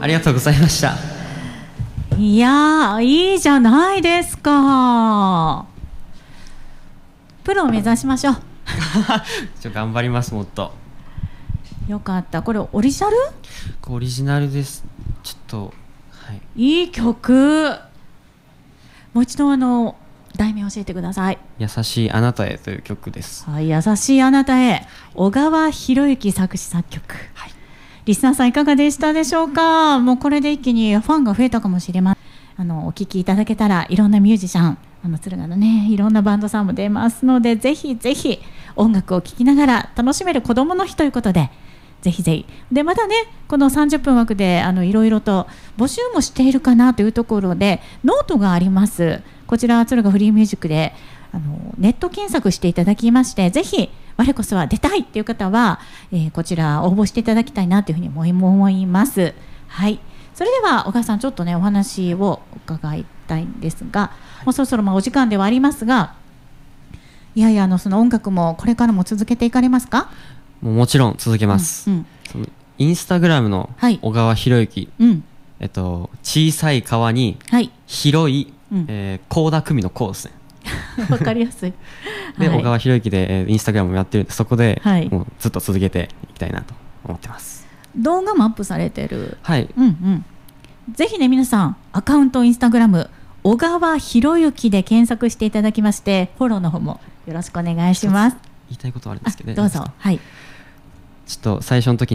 ありがとうございました。 いやー、いいじゃないですか。プロを目指しましょう。 頑張ります。もっと。 よかった。これオリジナル？ オリジナルです。ちょっと、はい。 いい曲。もう一度題名教えてください。 優しいあなたへという曲です。 はい、優しいあなたへ、小川博之作詞作曲。 はい。 リスナーさんいかがでしたでしょうか。もうこれで一気にファンが増えたかもしれません。お聴きいただけたらいろんなミュージシャン、敦賀のね、いろんなバンドさんも出ますので、ぜひぜひ音楽を聴きながら楽しめる子どもの日ということで、ぜひぜひ。でまたね、この30分枠でいろいろと募集もしているかなというところで、ノートがあります。こちら敦賀フリーミュージックでネット検索していただきまして、ぜひ我こそは出たいっていう方は、こちら応募していただきたいなというふうに思います。はい、それでは小川さん、ちょっとねお話を伺いたいんですが、もうそろそろお時間ではありますが、いやいやその音楽もこれからも続けていかれますか？ もちろん続けます。そのインスタグラムの小川博之、小さい川に広い倖田來未の倖ですね。 わかりやすい。 で、小川博之でインスタグラムもやってるんで、そこでもうずっと続けていきたいなと思ってます。 動画もアップされてる。 はい。 ぜひね、皆さんアカウントインスタグラム小川博之で検索していただきまして、フォローの方もよろしくお願いします。 言いたいことはあるんですけど、 どうぞ。はい。 ちょっと最初の時